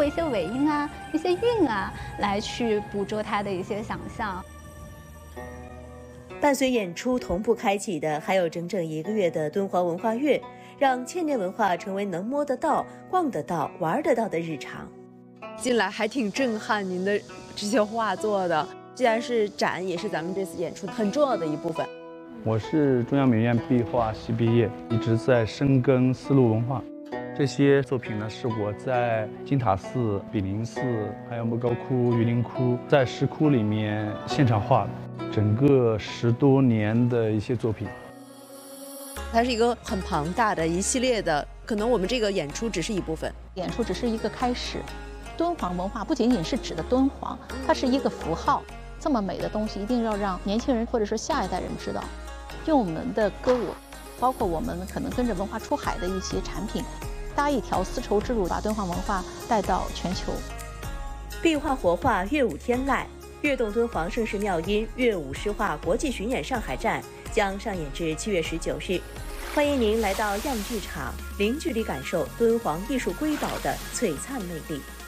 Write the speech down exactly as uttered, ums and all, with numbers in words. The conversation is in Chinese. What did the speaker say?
过一些尾音啊、一些韵啊，来去捕捉它的一些想象。 伴随演出同步开启的，还有整整一个月的敦煌文化月，让千年文化成为能摸得到、逛得到、玩得到的日常。 进来还挺震撼您的这些画作的，既然是展，也是咱们这次演出很重要的一部分。 我是中央美院壁画系毕业，一直在深耕丝路文化。这些作品呢，是我在金塔寺、比林寺，还有莫高窟、榆林窟，在石窟里面现场画的，整个十多年的一些作品。 它是一个很庞大的一系列的，可能我们这个演出只是一部分， 演出只是一个开始。敦煌文化不仅仅是指的敦煌，它是一个符号。这么美的东西，一定要让年轻人或者说下一代人知道。用我们的歌舞，包括我们可能跟着文化出海的一些产品，搭一条丝绸之路，把敦煌文化带到全球。 壁画活化乐舞天籁，跃动敦煌盛世妙音乐舞诗画国际巡演上海站将上演至七月十九日。欢迎您来到样剧场，零距离感受敦煌艺术瑰宝的璀璨魅力。